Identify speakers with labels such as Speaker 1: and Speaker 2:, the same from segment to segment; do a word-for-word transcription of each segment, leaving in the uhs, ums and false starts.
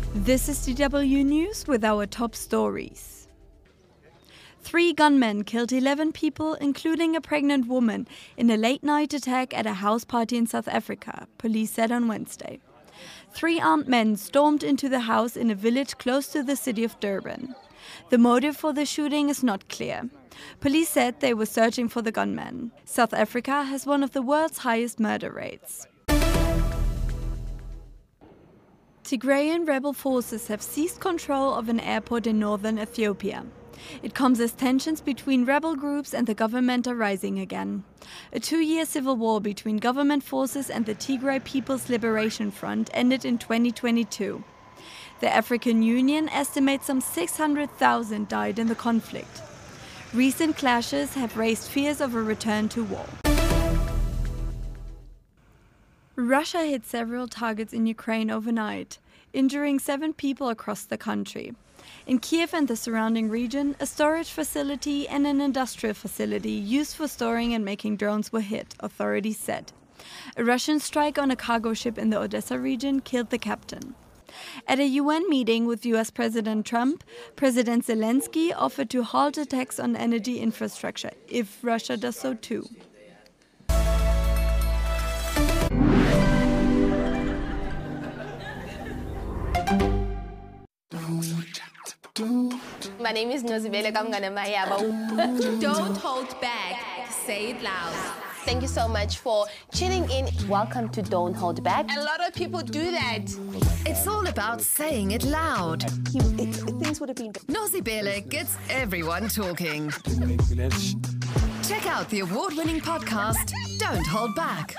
Speaker 1: This is D W News with our top stories. Three gunmen killed eleven people, including a pregnant woman, in a late-night attack at a house party in South Africa, police said on Wednesday. Three armed men stormed into the house in a village close to the city of Durban. The motive for the shooting is not clear. Police said they were searching for the gunmen. South Africa has one of the world's highest murder rates. Tigrayan rebel forces have seized control of an airport in northern Ethiopia. It comes as tensions between rebel groups and the government are rising again. A two-year civil war between government forces and the Tigray People's Liberation Front ended in twenty twenty-two. The African Union estimates some six hundred thousand died in the conflict. Recent clashes have raised fears of a return to war. Russia hit several targets in Ukraine overnight, injuring seven people across the country. In Kiev and the surrounding region, a storage facility and an industrial facility used for storing and making drones were hit, authorities said. A Russian strike on a cargo ship in the Odessa region killed the captain. At a U N meeting with U S President Trump, President Zelensky offered to halt attacks on energy infrastructure if Russia does so too.
Speaker 2: My name is Nozibele Kamganama.
Speaker 3: Don't hold back. Say it loud.
Speaker 2: Thank you so much for tuning in. Welcome to Don't Hold Back.
Speaker 3: A lot of people do that.
Speaker 4: It's all about saying it loud.
Speaker 2: He, it, things would have been...
Speaker 4: Nozibele gets everyone talking. Check out the award-winning podcast, Don't Hold Back.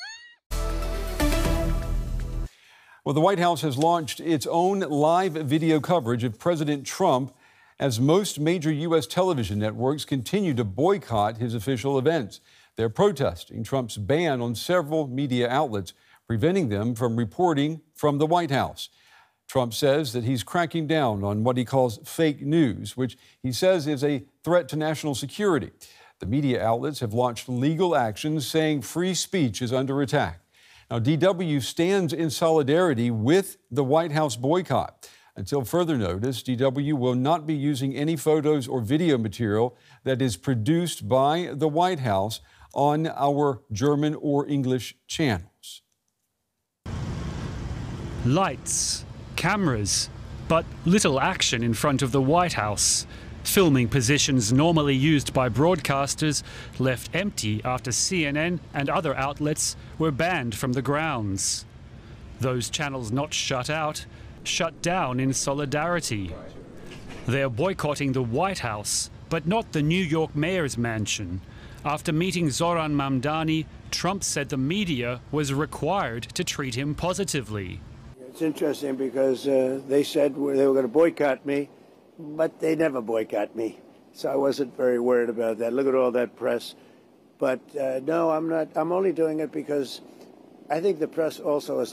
Speaker 5: Well, the White House has launched its own live video coverage of President Trump as most major U S television networks continue to boycott his official events. They're protesting Trump's ban on several media outlets, preventing them from reporting from the White House. Trump says that he's cracking down on what he calls fake news, which he says is a threat to national security. The media outlets have launched legal actions saying free speech is under attack. Now, D W stands in solidarity with the White House boycott. Until further notice, D W will not be using any photos or video material that is produced by the White House on our German or English channels.
Speaker 6: Lights, cameras, but little action in front of the White House. Filming positions normally used by broadcasters left empty after C N N and other outlets were banned from the grounds. Those channels not shut out, shut down in solidarity. They're boycotting the White House, but not the New York mayor's mansion. After meeting Zoran Mamdani, Trump said the media was required to treat him positively.
Speaker 7: It's interesting because uh, they said they were going to boycott me, but they never boycott me. So I wasn't very worried about that. Look at all that press. But uh, no, I'm not. I'm only doing it because I think the press also has